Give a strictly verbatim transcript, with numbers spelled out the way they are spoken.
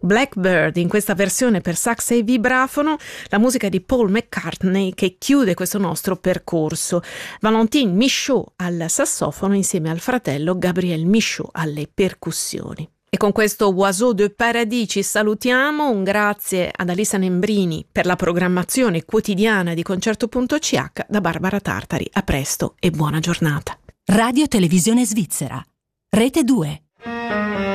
Blackbird in questa versione per sax e vibrafono, la musica di Paul McCartney che chiude questo nostro percorso. Valentin Michaud al sassofono insieme al fratello Gabriel Michaud alle percussioni. E con questo Oiseau de Paradis ci salutiamo. Un grazie ad Alissa Nembrini per la programmazione quotidiana di Concerto punto c h. Da Barbara Tartari, a presto e buona giornata. Radio Televisione Svizzera, Rete due.